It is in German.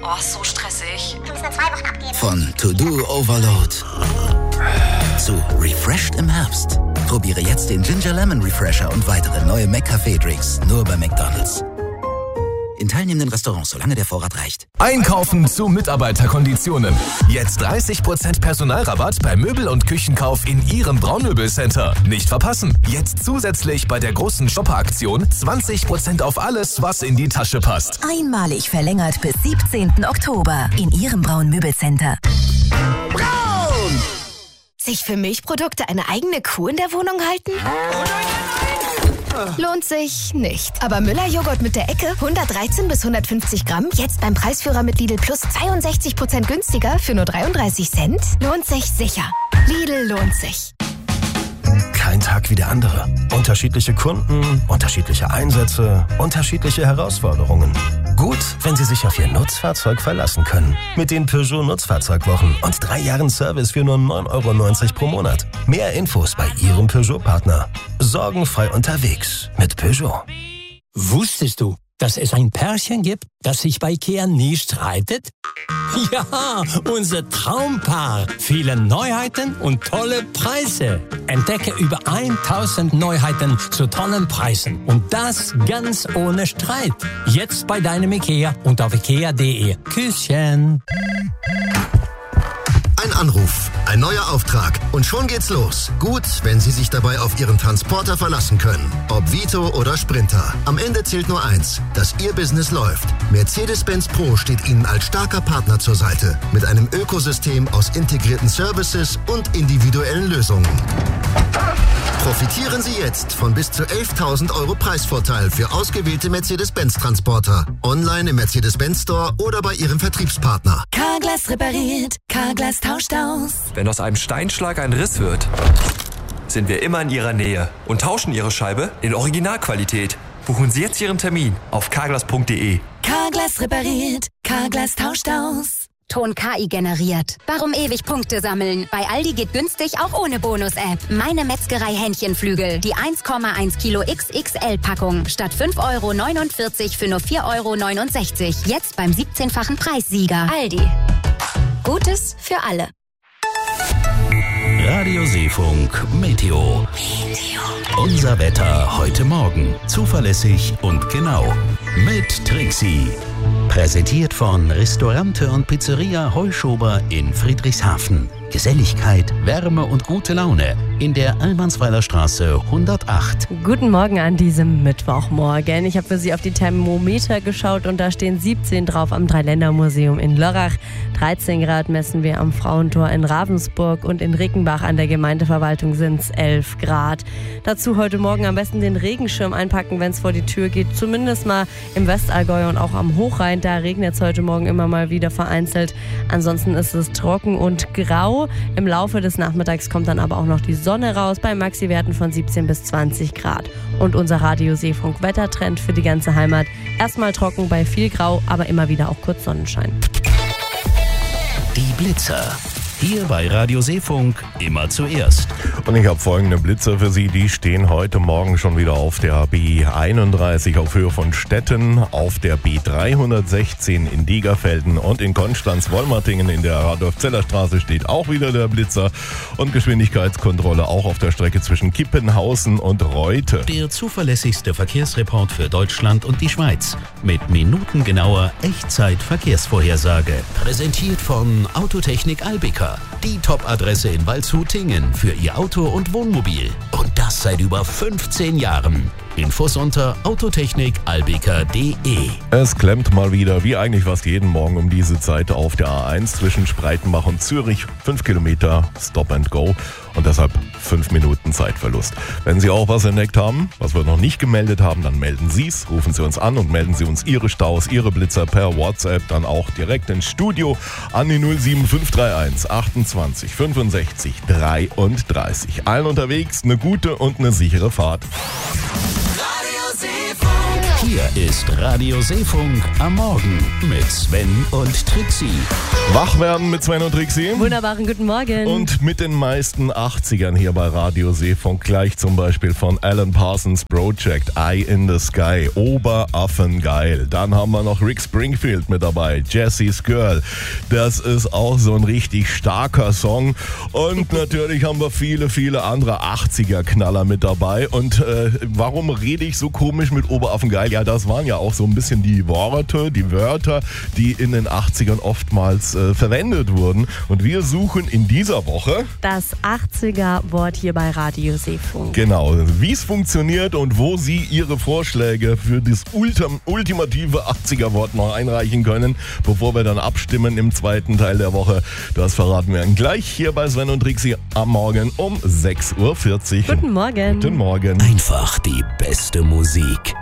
Oh, so stressig. Du musst in 2 Wochen abgeben. Von To-Do Overload zu Refreshed im Herbst. Probiere jetzt den Ginger Lemon Refresher und weitere neue McCafé-Drinks nur bei McDonald's. In teilnehmenden Restaurants, solange der Vorrat reicht. Einkaufen zu Mitarbeiterkonditionen. Jetzt 30% Personalrabatt bei Möbel- und Küchenkauf in Ihrem Braunmöbelcenter. Nicht verpassen. Jetzt zusätzlich bei der großen Shopper-Aktion 20% auf alles, was in die Tasche passt. Einmalig verlängert bis 17. Oktober in Ihrem Braun-Möbelcenter. Braun! Sich für Milchprodukte eine eigene Kuh in der Wohnung halten? Lohnt sich nicht. Aber Müller-Joghurt mit der Ecke, 113 bis 150 Gramm, jetzt beim Preisführer mit Lidl Plus 62% günstiger für nur 33 Cent? Lohnt sich sicher. Lidl lohnt sich. Kein Tag wie der andere. Unterschiedliche Kunden, unterschiedliche Einsätze, unterschiedliche Herausforderungen. Gut, wenn Sie sich auf Ihr Nutzfahrzeug verlassen können. Mit den Peugeot Nutzfahrzeugwochen und 3 Jahren Service für nur 9,90 € pro Monat. Mehr Infos bei Ihrem Peugeot-Partner. Sorgenfrei unterwegs mit Peugeot. Wusstest du, dass es ein Pärchen gibt, das sich bei IKEA nie streitet? Ja, unser Traumpaar. Viele Neuheiten und tolle Preise. Entdecke über 1000 Neuheiten zu tollen Preisen. Und das ganz ohne Streit. Jetzt bei deinem IKEA und auf ikea.de. Küsschen. Ein Anruf, ein neuer Auftrag und schon geht's los. Gut, wenn Sie sich dabei auf Ihren Transporter verlassen können. Ob Vito oder Sprinter. Am Ende zählt nur eins, dass Ihr Business läuft. Mercedes-Benz Pro steht Ihnen als starker Partner zur Seite. Mit einem Ökosystem aus integrierten Services und individuellen Lösungen. Profitieren Sie jetzt von bis zu 11.000 € Preisvorteil für ausgewählte Mercedes-Benz-Transporter. Online im Mercedes-Benz Store oder bei Ihrem Vertriebspartner. Carglass repariert, Carglass tauscht aus. Wenn aus einem Steinschlag ein Riss wird, sind wir immer in Ihrer Nähe und tauschen Ihre Scheibe in Originalqualität. Buchen Sie jetzt Ihren Termin auf carglass.de. Carglass repariert, Carglass tauscht aus. Ton KI generiert. Warum ewig Punkte sammeln? Bei Aldi geht günstig auch ohne Bonus-App. Meine Metzgerei Hähnchenflügel. Die 1,1 Kilo XXL-Packung. Statt 5,49 € für nur 4,69 €. Jetzt beim 17-fachen Preissieger. Aldi. Gutes für alle. Radio Seefunk Meteo. Unser Wetter heute Morgen. Zuverlässig und genau. Mit Trixie. Präsentiert von Restaurante und Pizzeria Heuschober in Friedrichshafen. Geselligkeit, Wärme und gute Laune in der Almansweiler Straße 108. Guten Morgen an diesem Mittwochmorgen. Ich habe für Sie auf die Thermometer geschaut und da stehen 17 drauf am Dreiländermuseum in Lörrach. 13 Grad messen wir am Frauentor in Ravensburg und in Rickenbach an der Gemeindeverwaltung sind es 11 Grad. Dazu heute Morgen am besten den Regenschirm einpacken, wenn es vor die Tür geht. Zumindest mal im Westallgäu und auch am Hochrhein. Da regnet es heute Morgen immer mal wieder vereinzelt. Ansonsten ist es trocken und grau. Im Laufe des Nachmittags kommt dann aber auch noch die Sonne raus bei Maxi-Werten von 17 bis 20 Grad. Und unser Radio Seefunk Wettertrend für die ganze Heimat. Erstmal trocken bei viel Grau, aber immer wieder auch kurz Sonnenschein. Die Blitzer. Hier bei Radio Seefunk immer zuerst. Und ich habe folgende Blitzer für Sie. Die stehen heute Morgen schon wieder auf der B31 auf Höhe von Stetten, auf der B316 in Degerfelden und in Konstanz-Wolmertingen in der Radolf-Zeller-Straße steht auch wieder der Blitzer. Und Geschwindigkeitskontrolle auch auf der Strecke zwischen Kippenhausen und Reute. Der zuverlässigste Verkehrsreport für Deutschland und die Schweiz. Mit minutengenauer Echtzeit-Verkehrsvorhersage. Präsentiert von Autotechnik Albika. Die Top-Adresse in Waldshut-Tingen für Ihr Auto und Wohnmobil. Und das seit über 15 Jahren. Infos unter autotechnikalbika.de. Es klemmt mal wieder, wie eigentlich fast jeden Morgen um diese Zeit auf der A1 zwischen Spreitenbach und Zürich. 5 Kilometer Stop and Go und deshalb 5 Minuten Zeitverlust. Wenn Sie auch was entdeckt haben, was wir noch nicht gemeldet haben, dann melden Sie es, rufen Sie uns an und melden Sie uns Ihre Staus, Ihre Blitzer per WhatsApp, dann auch direkt ins Studio an die 07531 28 65 33. Allen unterwegs eine gute und eine sichere Fahrt. Radio Seefunk. Hier ist Radio Seefunk am Morgen mit Sven und Trixie. Wach werden mit Sven und Trixie. Wunderbaren guten Morgen. Und mit den meisten 80ern hier bei Radio Seefunk, gleich zum Beispiel von Alan Parsons Project, Eye in the Sky, Oberaffengeil. Dann haben wir noch Rick Springfield mit dabei, Jessie's Girl. Das ist auch so ein richtig starker Song. Und natürlich haben wir viele, viele andere 80er-Knaller mit dabei. Und warum rede ich so komisch mit Oberaffengeil? Ja, das waren ja auch so ein bisschen die Wörter, die in den 80ern oftmals verwendet wurden. Und wir suchen in dieser Woche das 80er-Wort hier bei Radio Seefunk. Genau, wie es funktioniert und wo Sie Ihre Vorschläge für das ultimative 80er-Wort noch einreichen können, bevor wir dann abstimmen im zweiten Teil der Woche. Das verraten wir gleich hier bei Sven und Trixie am Morgen um 6.40 Uhr. Guten Morgen. Guten Morgen. Einfach die beste Musik.